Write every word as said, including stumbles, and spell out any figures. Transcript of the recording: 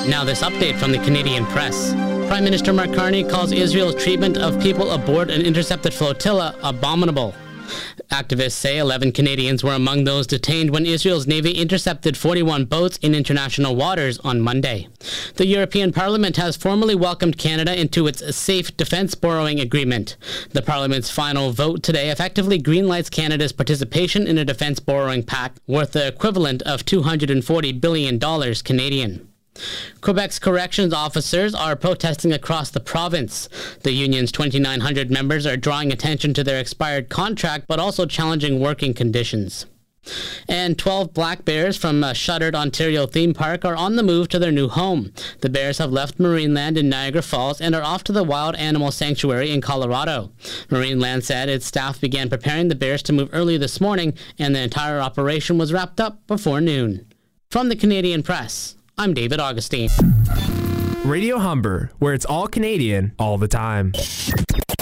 Now this update from the Canadian Press. Prime Minister Mark Carney calls Israel's treatment of people aboard an intercepted flotilla abominable. Activists say eleven Canadians were among those detained when Israel's Navy intercepted forty-one boats in international waters on Monday. The European Parliament has formally welcomed Canada into its Safe Defence Borrowing Agreement. The Parliament's final vote today effectively greenlights Canada's participation in a defence borrowing pact worth the equivalent of two hundred forty billion dollars Canadian. Quebec's corrections officers are protesting across the province. The union's twenty-nine hundred members are drawing attention to their expired contract, but also challenging working conditions. And twelve black bears from a shuttered Ontario theme park are on the move to their new home. The bears have left Marineland in Niagara Falls and are off to the Wild Animal Sanctuary in Colorado. Marineland said its staff began preparing the bears to move early this morning, and the entire operation was wrapped up before noon. From the Canadian Press, I'm David Augustine. Radio Humber, where it's all Canadian all the time.